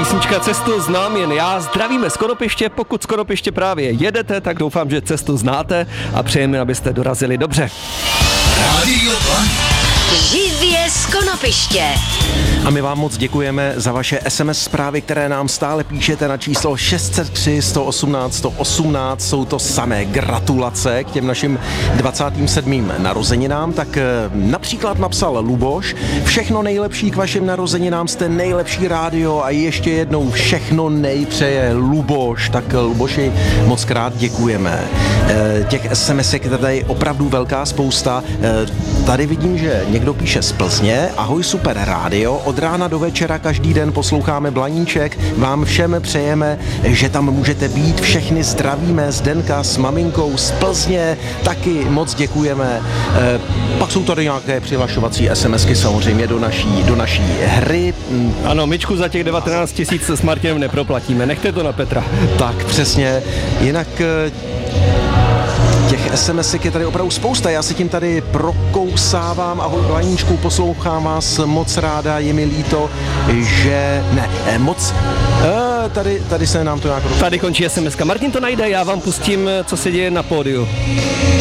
písnička Cestu znám jen já. Zdravíme Skoropiště, pokud Skoropiště právě jedete, tak doufám, že cestu znáte a přejeme, abyste dorazili dobře. Radio Živě z Konopiště. A my vám moc děkujeme za vaše SMS zprávy, které nám stále píšete na číslo 603 118 118. Jsou to samé gratulace k těm našim 27. narozeninám. Tak například napsal Luboš: všechno nejlepší k vašim narozeninám, jste nejlepší rádio a ještě jednou všechno nejpřeje Luboš. Tak Luboši, moc krát děkujeme. Těch SMS-ek je tady opravdu velká spousta. Tady vidím, že někdo píše z Plzně: ahoj, super rádio, od rána do večera každý den posloucháme Blaníček, vám všem přejeme, že tam můžete být, všechny zdravíme, Zdenka s maminkou z Plzně, taky moc děkujeme. Pak jsou tady nějaké přihlašovací SMSky samozřejmě do naší hry. Ano, myčku za těch 19 000 s Martinem neproplatíme, nechte to na Petra. Tak přesně, jinak těch SMS-ek je tady opravdu spousta, já si tím tady prokousávám. Ahoj Blaníčku, poslouchám vás moc ráda, je mi líto, že tady se nám to nějak... Tady končí SMS-ka. Martin to najde, já vám pustím, co se děje na pódiu.